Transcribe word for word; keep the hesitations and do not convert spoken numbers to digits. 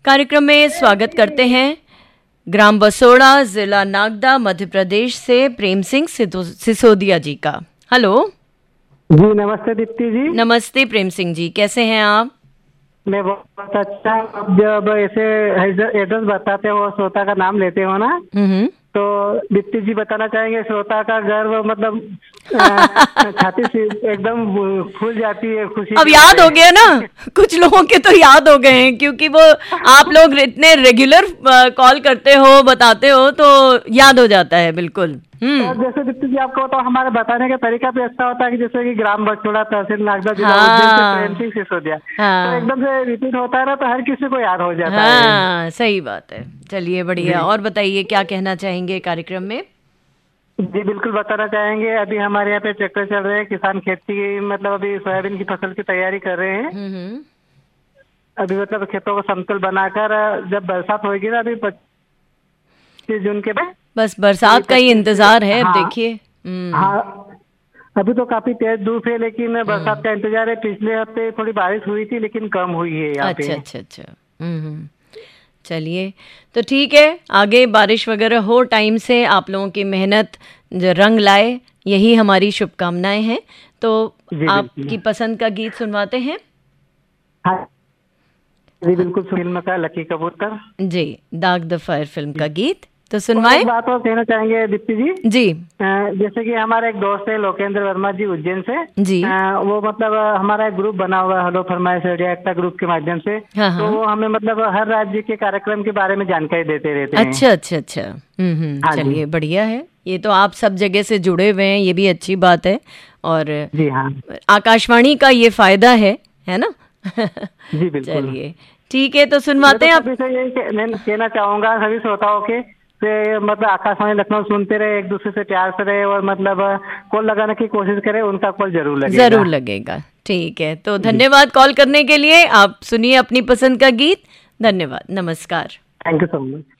कार्यक्रम में स्वागत करते हैं ग्राम बसोड़ा, जिला नागदा, मध्य प्रदेश से प्रेम सिंह सिसोदिया जी का। हेलो जी, नमस्ते दीप्ति जी। नमस्ते प्रेम सिंह जी, कैसे हैं आप? मैं बहुत अच्छा। अब जब ऐसे एड्रेस बताते हो, श्रोता का नाम लेते हो ना, हम्म तो दीप्ति जी बताना चाहेंगे श्रोता का गर्व मतलब छाती से एकदम फूल जाती है खुशी। अब याद हो गया ना, कुछ लोगों के तो याद हो गए हैं, क्योंकि वो आप लोग इतने रेगुलर कॉल करते हो, बताते हो, तो याद हो जाता है बिल्कुल। तो जैसे दीप्ति जी आपको तो हमारे बताने का तरीका भी अच्छा होता है कि जैसे कि ग्राम बसोड़ा, तहसील नागदा, जिला हाँ, उज्जैन से प्रेम सिंह सिसोदिया, हाँ, तो एकदम से रिपीट होता है ना, तो हर किसी को याद हो जाता हाँ, है। हाँ, सही बात है। चलिए बढ़िया, और बताइए क्या कहना चाहेंगे कार्यक्रम में? जी बिल्कुल बताना चाहेंगे। अभी हमारे यहाँ पे ट्रैक्टर चल रहे हैं, किसान खेती की मतलब अभी सोयाबीन की फसल की तैयारी कर रहे हैं। हम्म अभी मतलब खेतों को समतल बनाकर जब बरसात होगी ना, अभी पच्चीस जून के बाद बस बरसात का ही इंतजार है। अब हाँ, देखिए। हाँ, अभी तो काफी तेज धूप है, लेकिन बरसात का इंतजार है। पिछले हफ्ते थोड़ी बारिश हुई थी, लेकिन कम हुई है यहाँ पे। अच्छा अच्छा अच्छा। हम्म चलिए, तो ठीक है, आगे बारिश वगैरह हो टाइम से, आप लोगों की मेहनत जो रंग लाए, यही हमारी शुभकामनाएं हैं। तो आपकी पसंद का गीत सुनवाते हैं। हाँ जी बिल्कुल, फिल्म का लकी कबूतर जी, दाग द फायर फिल्म का गीत तो सुनवाए। एक बात और कहना चाहेंगे दीप्ति जी। जी, जैसे कि हमारा एक दोस्त है लोकेंद्र वर्मा जी, उज्जैन से जी, आ, वो मतलब हमारा एक ग्रुप बना हुआ है, हेलो फरमाइश रेडियो एक्टा ग्रुप के माध्यम से। हाँ, हाँ। तो वो हमें मतलब हर राज्य के कार्यक्रम के बारे में जानकारी देते रहते हैं। अच्छा अच्छा अच्छा। हम्म हम्म चलिए बढ़िया है, ये तो आप सब जगह से जुड़े हुए हैं, ये भी अच्छी बात है। और जी हाँ, आकाशवाणी का ये फायदा है है ना। जी बिल्कुल। चलिए ठीक है, तो सुनवाते हैं आप। मैं तो यही कहना चाहूंगा सभी श्रोताओं के से, मतलब आकाशवाणी लखनऊ सुनते रहे, एक दूसरे से प्यार से रहे, और मतलब कॉल लगाने की कोशिश करें, उनका कॉल जरूर लगेगा। जरूर लगेगा। ठीक है, तो धन्यवाद कॉल करने के लिए। आप सुनिए अपनी पसंद का गीत। धन्यवाद, नमस्कार। Thank you so much.